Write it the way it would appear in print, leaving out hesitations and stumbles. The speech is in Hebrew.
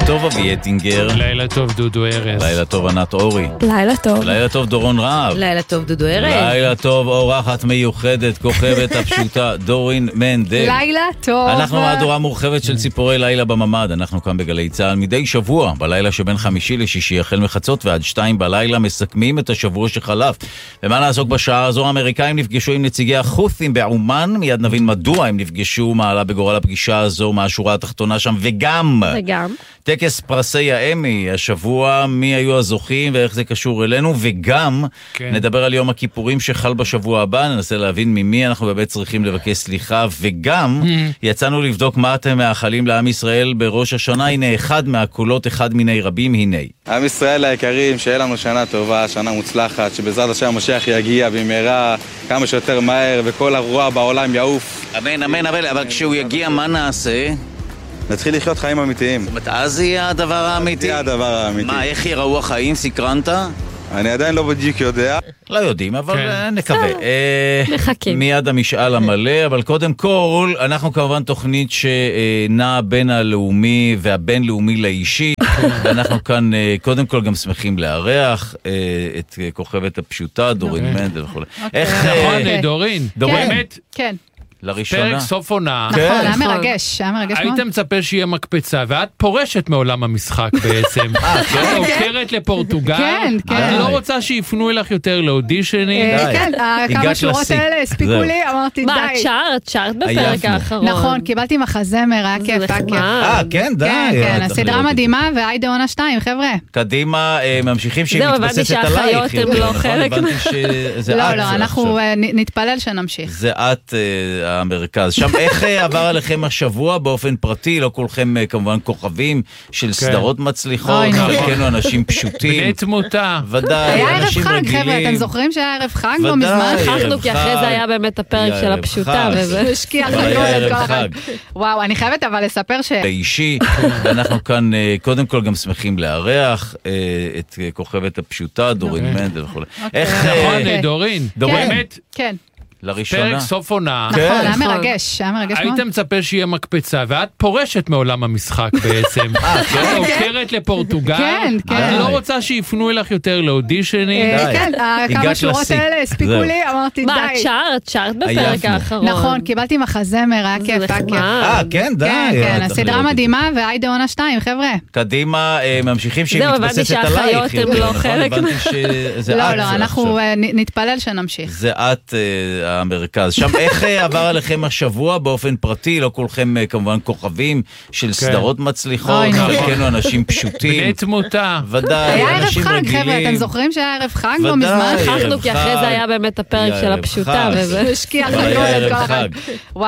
טוב אבי אטינגר. לילה טוב דודו ארז. לילה טוב ענת אורי. לילה טוב. לילה טוב דורון רהב. לילה טוב דודו ארז. לילה טוב אורחת מיוחדת, כוכבת הפשוטה דורין מנדל. לילה טוב. אנחנו מהדורה מורחבת של ציפורי לילה בממד. אנחנו כאן בגלי צהל מדי שבוע, בלילה שבין חמישי לשישי, החל מחצות ועד 2 בלילה, מסכמים את השבוע שחלף. ומה נעסוק בשעה הזו? האמריקאים נפגשו עם נציגי החות'ים בעומן, מיד נבין מדוע הם נפגשו, מה עלה בגורל הפגישה הזו, מה השורה התחתונה שם, וגם טקס פרסי האמי השבוע, מי היו הזוכים ואיך זה קשור אלינו, וגם נדבר על יום הכיפורים שחל בשבוע הבא, ננסה להבין ממי אנחנו באמת צריכים לבקש סליחה, וגם יצאנו לבדוק מה אתם מאחלים לעם ישראל בראש השנה. הנה אחד מהקולות, אחד מיני רבים, הנה. עם ישראל היקרים, שיהיה לנו שנה טובה, שנה מוצלחת, שבעזרת השם המשיח יגיע במהרה כמה שיותר מהר, וכל הרוע בעולם יעוף. אמן, אמן, אבל כשהוא יגיע מה נעשה? נתחיל לחיות חיים אמיתיים. זאת אומרת, אז יהיה הדבר האמיתי? זה הדבר האמיתי. מה, איך יראו החיים? סקרנת? אני עדיין לא בדיוק יודע. לא יודעים, אבל נקווה. מחכים. מיד המשאל המלא, אבל קודם כל, אנחנו כמובן תוכנית שנעה בין הלאומי והבינלאומי לאישי, ואנחנו כאן קודם כל גם שמחים לארח את כוכבת הפשוטה, דורין מנדל וכו'. נכון, דורין. באמת? כן. לראשונה. פרק סוף עונה. נכון, היה מרגש, היה מרגש מאוד. היית מצפה שיהיה מקפצה, ואת פורשת מעולם המשחק בעצם. את עוקרת לפורטוגל. כן, כן. את לא רוצה שיפנו אלך יותר לאודישנים. כן, כמה שורות האלה הספיקו לי, אמרתי די. מה, את שרת בפרק האחרון? נכון, קיבלתי מחזמר, היה כיף. כן, די. כן, הסדרה מדהימה, והיידה עונה 2, חבר'ה. קדימה, ממשיכים שהיא זהו, הבנתי מתבססת עלייך. שהחיות הם לא חלק. לא, אנחנו נתפלל שנמשיך. זה את המרכז. שם איך עבר עליכם השבוע באופן פרטי? לא כולכם כמובן כוכבים של סדרות מצליחות, חלקנו אנשים פשוטים. בני תמותה. ודאי, היה ערב אנשים חג, רגילים. חבר'ה, אתם זוכרים שהיה ערב חג? לא ודאי, מזמן. שכחנו, כי אחרי זה היה באמת הפרק של הפשוטה. וזה השקיע ערב חג. וואו, אני חייבת אבל לספר אישי, ואנחנו כאן קודם כל גם שמחים לארח את כוכבת הפשוטה, דורין מנדל וכו'. נכון, דורין. באמת? כן. לראשונה. פרק סוף עונה. נכון, היה מרגש, היה מרגש מאוד. היית מצפה שיהיה מקפצה, ואת פורשת מעולם המשחק בעצם. את עוקרת לפורטוגל. כן, כן. את לא רוצה שיפנו אלך יותר לאודישנים. כן, כמה שורות האלה הספיקו לי, אמרתי די. מה, את שרת בפרק האחרון? נכון, קיבלתי מחזמר, היה כיף. כן, די. כן, הסדרה מדהימה, והיידה עונה 2, חבר'ה. קדימה, ממשיכים שהיא זהו, הבנתי מתבססת עלייך. שהחיות הם לא חלק. לא, אנחנו נתפלל שנמשיך. זה את המרכז. שם איך עבר עליכם השבוע באופן פרטי? לא כולכם כמובן כוכבים של סדרות מצליחות, חלקנו אנשים פשוטים. בני תמותה. ודאי, היה ערב אנשים חג, רגילים. חבר'ה, אתם זוכרים שהיה ערב חג? לא ודאי, מזמן. שכחנו, כי אחרי זה היה באמת הפרק של הפשוטה. וזה השקיע ערב חג.